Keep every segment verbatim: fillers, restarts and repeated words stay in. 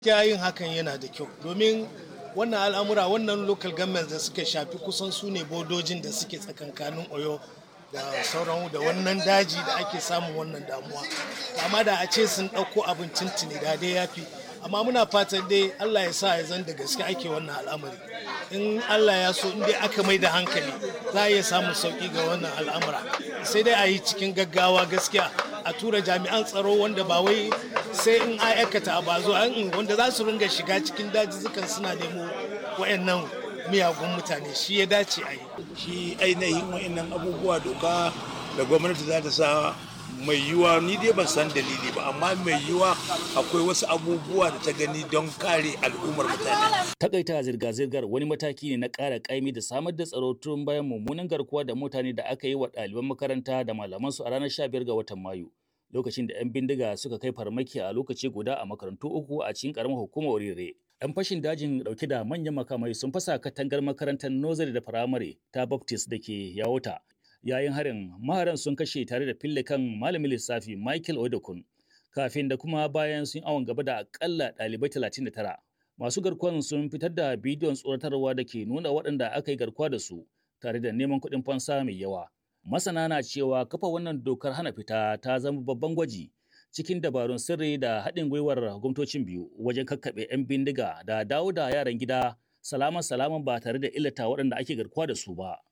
Gaskiya yin hakan yana da kyau domin wannan al'amura wannan local government da suka shafi kusan su ne bodojin da suke tsakankanin Oyo da sauran da wannan daji da ake samun wannan damuwa. Amma da a ce sun ɗauko abin tuntuni da dai ya fi. Amma muna fatan dai Allah ya sa ya zan da gaske ake wannan al'amari. In Allah ya so in dai aka mai da hankali za a iya samun sauƙi ga wannan al'amura. Sai dai a yi cikin gaggawa gaskiya a tura jami'an tsaro wanda ba wai sai in aikata a bazo wanda za su ringa shiga cikin dajizzukan suna nemo wayannan miyagun mutane shi ya dace a yi. Shi ainihin wayannan abubuwa doka da gwamnati za ta sa mai yiwa ni dai ban san dalili ba amma mai yiwa akwai wasu abubuwa da ta gani don kare al'ummar mutane. Takaita zirga-zirgar wani mataki ne na ƙara ƙaimi da samar da tsaro tun bayan mummunan garkuwa da mutane da aka yi wa ɗaliban makaranta da malamansu a ranar sha biyar ga watan Mayu. Lokacin da 'yan bindiga suka kai farmaki a lokaci guda a makarantu uku a cikin ƙaramar hukumar Orire. 'Yan fashin dajin ɗauke da manyan makamai sun fasa katangar makarantar nursery da firamare ta Baptist da ke Yawota. Yayin harin maharan sun kashe tare da fille kan malamin lissafi Michael Odokun kafin da kuma bayan sun awon gaba da akalla ɗalibai talatin da tara. Masu garkuwan sun fitar da bidiyon tsoratarwa da ke nuna waɗanda aka yi garkuwa da su tare da neman kuɗin fansa mai yawa. Masana na cewa kafa wannan dokar hana fita ta zama babban gwaji cikin dabarun sirri da haɗin gwiwar gwamnatocin biyu wajen kakkaɓe 'yan bindiga da dawo da yaran gida salaman salaman ba tare da illata waɗanda ake garkuwa da su ba.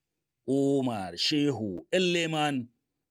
Umar Shehu Elleman,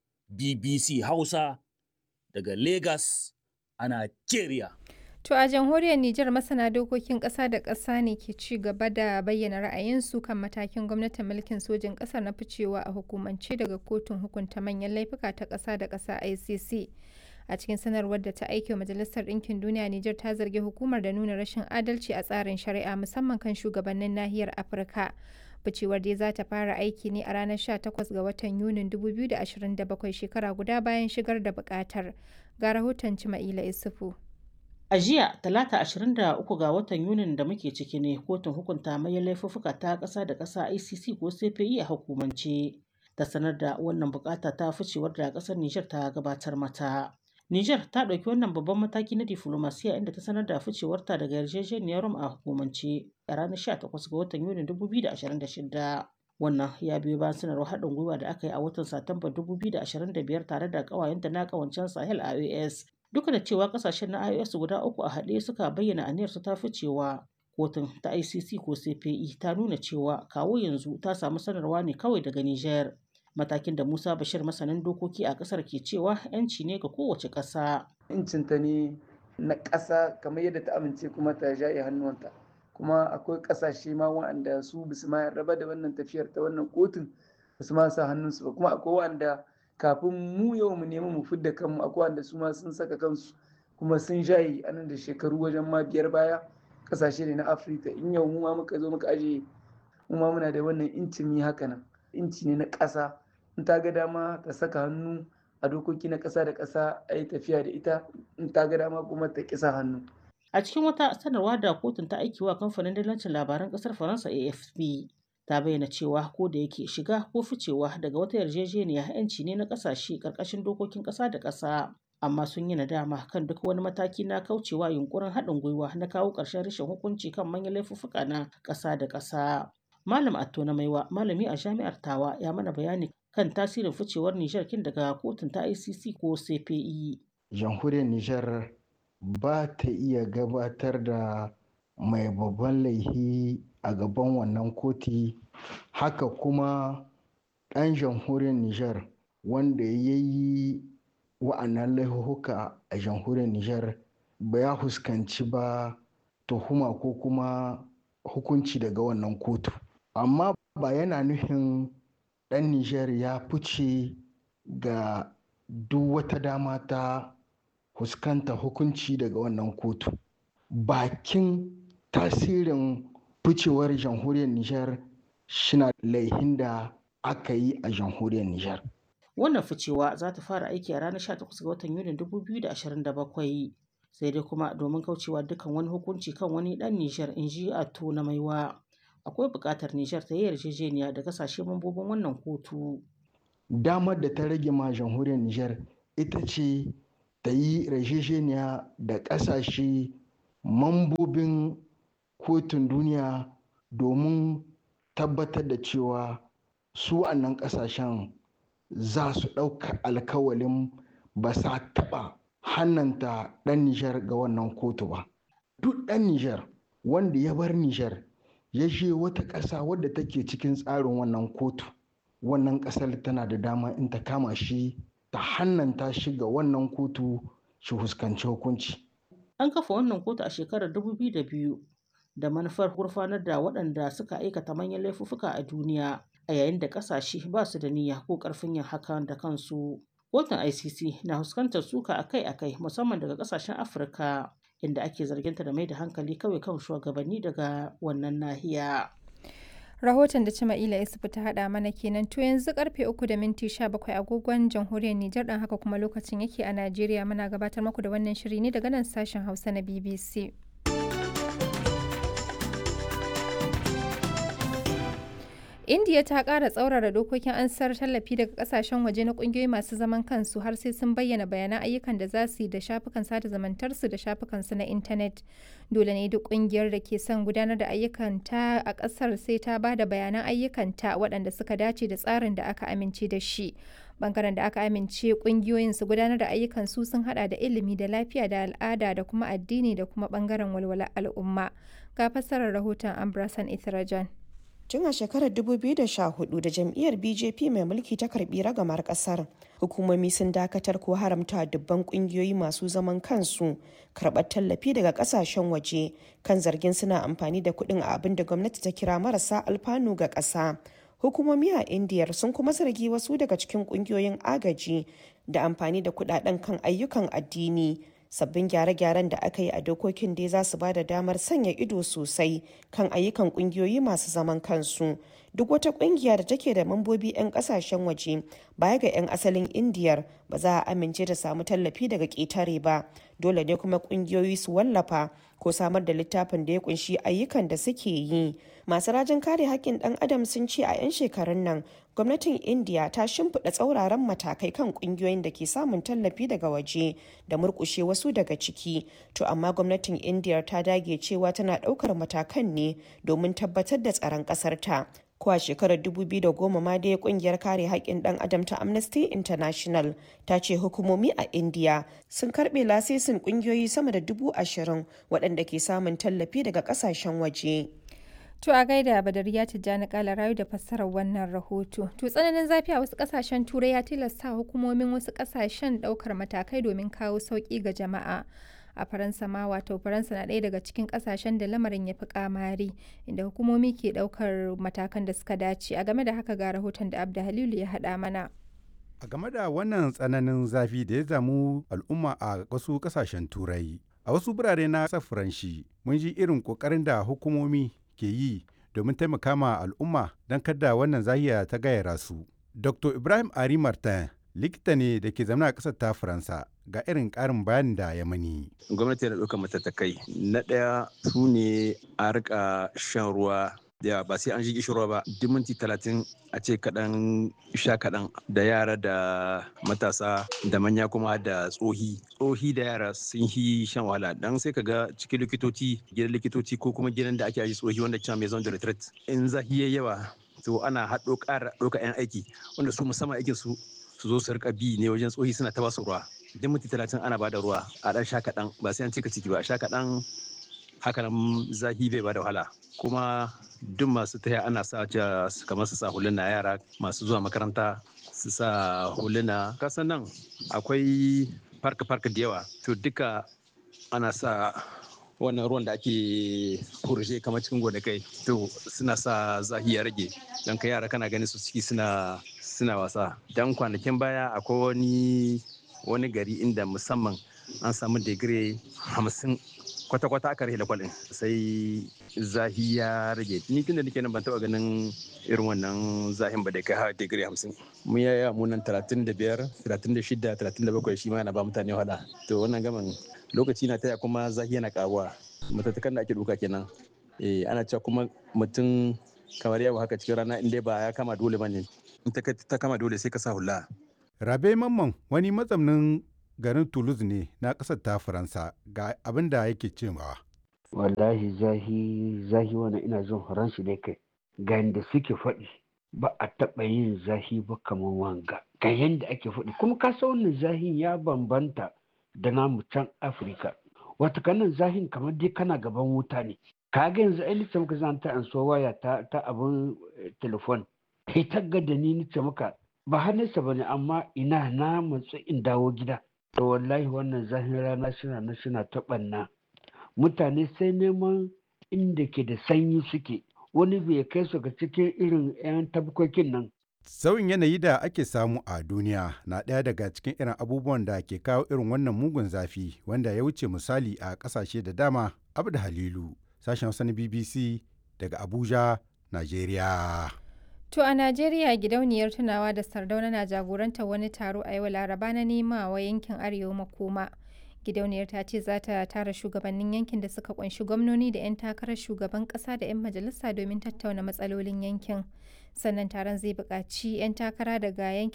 B B C Hausa daga Lagos a Najeriya. To a jamhuriyar Nijar masana dokokin ƙasa da ƙasa ne ke ci gaba da bayyana ra'ayinsu kan matakin gwamnatin mulkin sojin ƙasar na ficewa a hukumance daga kotun hukunta manyan laifuka ta ƙasa da ƙasa I C C. A cikin sanarwar da ta aike wa Majalisar Ɗinkin Duniya, Nijar ta zargi hukumar da nuna rashin adalci a tsarin shari'a musamman kan shugabannin nahiyar Afirka. Ficewar dai za ta fara aiki ne a ranar sha takwas ga watan Yunin dubu biyu da ashirin da bakwai shekara guda bayan shigar da buƙatar. Ga rahoton Cima'ila Isufu. A jiya, talata ashirin da uku ga watan Yunin da muke ciki ne kotun hukunta manyan laifuffuka ta ƙasa da ƙasa I C C ko C P I a hukumance ta sanar da wannan bukata ta ficewar da ƙasar Nijar ta gabatar mata. Nijar ta ɗauki wannan babban mataki na diflomasiya inda ta sanar da ficewarta daga yarjejeniyar Rome a hukumance a ranar sha takwas ga watan Yunin dubu biyu da ashirin da shida. Wannan ya biyo bayan sanarwar haɗin gwiwa da aka yi a watan Satumba dubu biyu da ashirin da biyar tare da ƙawayenta na ƙawancen Sahel I O S. Duka da cewa kasashen na I O S guda uku a haɗe suka bayyana aniyarsu ta ficewa, kotun ta I C C ko C P I ta nuna cewa kawo yanzu ta samu sanarwa ne kawai daga Nijar. Matakin da Musa Bashir masanin dokoki a ƙasar ke cewa 'yanci ne ga kowace ƙasa. Incinta ne na ƙasa kamar yadda ta amince kuma ta jaye hannuwanta. Kuma akwai ƙasashe ma waɗanda su bisu ma raba da wannan tafiyar ta wannan kotun basu ma sa hannunsu ba, kuma akwai waɗanda kafin mu yau mu nemi mu fidda kanmu akwai wanda su ma sun saka kansu kuma sun shayi a nan da shekaru wajen ma biyar baya. Kasashe ne na Afirka, in yau mu ma muka zo muka aje mu ma muna da wannan incin mi haka nan, inci ne na ƙasa, in ta ga dama ta saka hannu a dokoki na ƙasa da ƙasa a yi tafiya da ita, in ta ga dama kuma ta kisa hannu. A cikin wata sanarwa da kotun ta aiki wa kamfanin dalancin labaran ƙasar Faransa A F P ta bayyana cewa ko da yake shiga ko ficewa daga wata yarjejeniya 'yanci ne na ƙasashe ƙarƙashin dokokin ƙasa da ƙasa, amma sun yi nadama kan duk wani mataki na kaucewa yunkurin haɗin gwiwa na kawo ƙarshen rashin hukunci kan manyan laifuffuka na ƙasa da ƙasa. Malam Atto na Maiwa, malami a Jami'ar Tawa, ya mana bayani kan tasirin ficewar Nijar kin daga kotun ta I C C ko C P I. Jamhuriyar Nijar ba ta iya gabatar da mai babban laifi a gaban wannan koti, haka kuma ɗan jamhuriyar Nijar wanda ya yi wa'annan laifuka a jamhuriyar Nijar ba ya fuskanci ba tuhuma ko kuma hukunci daga wannan kotu. Amma ba yana nufin ɗan Nijar ya fice ga duk wata dama ta fuskanta hukunci daga wannan kotu. Bakin tasirin ficewar jamhuriyar Nijar shina laihin da aka yi a jamhuriyar Nijar. Wannan ficewa za ta fara aiki a ranar sha takwas ga watan Yulin dubu biyu da ashirin da bakwai. Sai dai kuma domin kaucewa dukkan wani hukunci kan wani ɗan Nijar, in ji Atto na Maiwa, akwai buƙatar Nijar ta yi yarjejeniya da kasashe mambobin wannan kotu. Damar da ta rage ma jamhuriyar Nijar ita ce ta yi yarjejeniya da ƙasashe mambobin kotun duniya domin tabbatar da cewa su wannan ƙasashen za su ɗauka alkawalin ba sa taɓa hannanta ɗan Nijar ga wannan kotu ba. Duk ɗan Nijar wanda ya bar Nijar ya je wata ƙasa wadda take cikin tsarin wannan kotu, wannan ƙasar tana da dama in ta kama shi ta hannanta shi ga wannan kotu shi fuskanci hukunci. An kafa wannan kotu a shekarar dubu biyu da biyu da manufar gurfanar da waɗanda suka aikata manyan laifuffuka a duniya a yayin da ƙasashe ba su da niyya ko ƙarfin yin hakan da kansu. Kotun I C C na fuskantar suka akai-akai musamman daga ƙasashen Afirka inda ake zarginta da mai da hankali kawai kan shugabanni daga wannan nahiya. Rahoton da Cima'ila Isufu ta haɗa mana kenan to yanzu karfe uku da minti sha bakwai agogon jamhuriyar Nijar ɗan haka kuma lokacin yake a Najeriya muna gabatar muku da wannan shiri ne daga nan sashen Hausa na B B C. Indiya ta ƙara tsaurara dokokin ansar tallafi daga ƙasashen waje na ƙungiyoyi masu zaman kansu har sai sun bayyana bayanan ayyukan da za su yi da shafukan sada zumuntarsu da shafukansu na intanet. Dole ne duk ƙungiyar da ke son gudanar da ayyukanta a ƙasar sai ta ba da bayanan ayyukanta waɗanda suka dace da tsarin da aka amince da shi. Bangaren da aka amince ƙungiyoyin su gudanar da ayyukansu sun haɗa da ilimi da lafiya da al'ada da kuma addini da kuma bangaren walwalar al'umma. Ga fassarar rahoton Ambrasan Ithrajan. Tun a shekarar dubu biyu da sha hudu da jam'iyyar B J P mai mulki ta karbi ragamar kasar, hukumomi sun dakatar ko haramta dubban kungiyoyi masu zaman kansu karɓar tallafi daga kasashen waje kan zargin suna amfani da kuɗin a abin da gwamnati ta kira marasa alfanu ga ƙasa. Hukumomi a Indiyar sun kuma zargi wasu daga cikin kungiyoyin agaji da amfani da kuɗaɗen kan ayyukan addini. Sabbin gyare-gyaren da aka yi a dokokin dai za su ba da damar sanya ido sosai kan ayyukan kungiyoyi masu zaman kansu. Duk wata kungiya da take da mambobi 'yan kasashen waje baya ga 'yan asalin Indiyar ba za a amince da samu tallafi daga ƙetare ba. Dole ne kuma kungiyoyi su wallafa ko samar da littafin da ya kunshi ayyukan da suke yi. Masu rajin kare haƙƙin ɗan adam sun ce a 'yan shekarun nan gwamnatin Indiya ta shimfiɗa tsauraran matakai kan ƙungiyoyin da ke samun tallafi daga waje da murƙushe wasu daga ciki. To amma gwamnatin Indiya ta dage cewa tana ɗaukar matakan ne domin tabbatar da tsaron ƙasarta. Ko a shekarar dubu biyu da goma ma dai kungiyar kare haƙƙin ɗan adam ta Amnesty International ta ce hukumomi a Indiya sun karɓe lasisin ƙungiyoyi sama da dubu ashirin waɗanda ke samun tallafi daga ƙasashen waje. To a gaida Badariya Tijjani Kala rayu da fassarar wannan rahoto. To tsananin zafi a wasu kasashen Turai ya tilasta hukumomin wasu kasashen daukar matakai domin kawo sauki ga jama'a. A Faransa ma wato Faransa na ɗaya daga cikin kasashen da lamarin ya fi kamari inda hukumomi ke daukar matakan da suka dace. A game da haka ga rahoton da Abda Halilu ya haɗa mana. A game da wannan tsananin zafi da ya zamu al'umma a wasu kasashen Turai. A wasu birane na ƙasar Faranshi mun ji irin ƙoƙarin da hukumomi ke yi domin taimaka ma al'umma don kada wannan zahiya ta gayyara su. Doctor Ibrahim Ari Martin likita ne da ke zama a ƙasar ta Faransa ga irin ƙarin bayanin da ya mani. Gwamnati na ɗaukar matattakai. Na ɗaya su ne a rika shan ruwa da ba sai an shi ruwa ba duk minti talatin a ce kaɗan sha kaɗan da yara da matasa da manya kuma da tsohi tsohi da yara sun yi shan wahala dan sai ka ga cikin likitoci gidan likitoci ko kuma gidan da ake aji tsohi wanda cewa mai zon da retreat in zahi yayi yawa to ana haɗo ƙara ɗauka 'yan aiki wanda su musamman aikin su su zo su rika bi ne wajen tsohi suna ta basu ruwa duk minti talatin ana bada ruwa a ɗan sha kaɗan ba sai an cika ciki ba sha kaɗan haka nan zahi bai bada wahala kuma duk masu taya ana sa kamar su sa huluna yara masu zuwa makaranta su sa huluna kasan nan akwai farka farka da yawa to duka ana sa wannan ruwan da ake kurje kamar cikin gonakai to suna sa zahi ya rage don ka yara kana ganin su ciki suna suna wasa dan kwanakin baya akwai wani wani gari inda musamman an samu digiri hamsin kwata-kwata aka rahe lakwalin sai zahi ya rage ni tunda nake nan ban taba ganin irin wannan zahin ba da kai har digiri hamsin mun yaya mu nan talatin da biyar talatin da shida talatin da bakwai shi ma yana ba mutane wahala to wannan gaman lokaci na taya kuma zahi yana karuwa matattakan da ake duka kenan eh ana cewa kuma mutum kamar yau haka cikin rana in dai ba ya kama dole bane in ta kama dole sai ka sa hula. Rabe Mamman wani mazaunin garin Toulouse ne na ƙasar ta Faransa ga abin da yake cewa. wallahi zahi zahi wannan ina jin horon shi dai kai ga yanda suke faɗi ba a taɓa yin zahi ba kamar wanga ga yanda ake faɗi kuma ka san wannan zahin ya bambanta da namu can afirka wata kanan zahin kamar dai kana gaban wuta ne ka ga yanzu ai nace maka zan ta anso waya ta ta abun telefon kai ta ga da ni nace maka ba hannunsa bane amma ina na matsu in dawo gida to wallahi wannan zahin rana suna na suna ta ɓanna mutane sai neman inda ke da sanyi suke wani bai kai su ga cikin irin 'yan tabkokin nan. Sauyin yanayi da ake samu a duniya na ɗaya daga cikin irin abubuwan da ke kawo irin wannan mugun zafi wanda ya wuce misali a ƙasashe da dama. Abda Halilu, sashen Hausa na B B C daga Abuja, Najeriya. To a Najeriya gidauniyar tunawa da Sardauna na jagorantar wani taro a yau Laraba na nema wa yankin Arewa makoma. Gidauniyar ta ce za ta tara shugabannin yankin da suka kunshi gwamnoni da 'yan takarar shugaban kasa da 'yan majalisa domin tattauna matsalolin yankin. Sannan taron zai buƙaci 'yan takara daga yankin